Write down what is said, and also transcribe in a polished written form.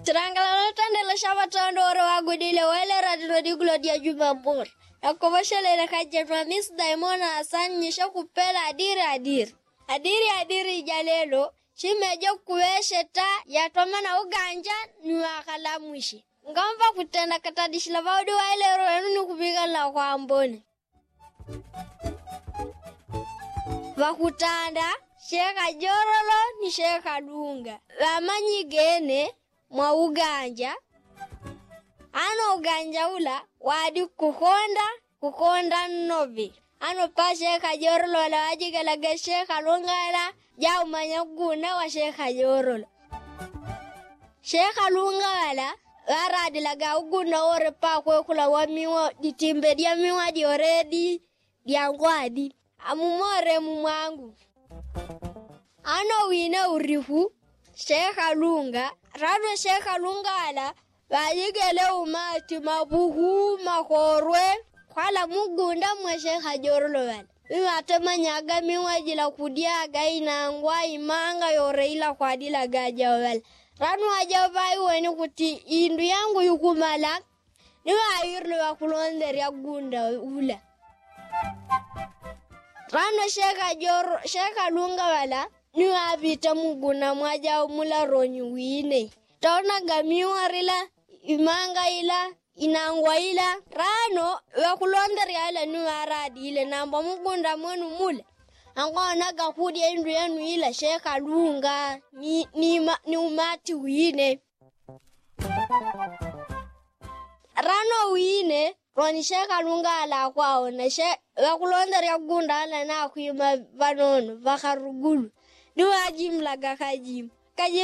Trangala tandela shabatondo oro agudile wele radino digulo dia jumambor. Nakovashele na kajetwa Miss Diamond Hassan nyesha kupela adiri jalelo shimejo kuweshe ta yatoma na uganja niwakala mwishi ngamba kutenda katadishila vaudu waile ro ni kupiga la kwa amboni vakutanda Sheka Jorolo ni Sheka Dunga lamanyi gene mwa uganja ano uganja ula wadi kukonda novi ano pa Sheka Jorolo la wajigalaga Sheka Lunga ya umanyaguna wa Sheka Jorolo Sheka Lunga la waradi laga uguna ore pa kula wamiwa ditimbe dia miwa di oredi diangwadi amumore mumwangu ano wina urifu Sheka Lunga rado Sheka Lunga ala wajigele umati mabuhu makorwe kwala mugunda mwa Sheka Jorolo wala atema nyaga miwajila kudiaga inangwa imanga yoreila kwa dila gaja wala ranu wajavai weni kuti indu yangu yukumala niwa ayurlu wakulonderi ya gunda ula ranu Sheka Lunga wala niwa vita muguna mwaja umula ronyi wine taona gamiwa rila imanga ila inangwa ila rano wakulonderi ala niwa radi ile namba mugunda mwenu mula angona gakudi indu yanu ila Sheka Lunga ni umati wine rano wine roni Sheka Lunga ala kwao na wakulonderi ya gunda ala na kuima vanono vakarugulu niwa jimla gakajim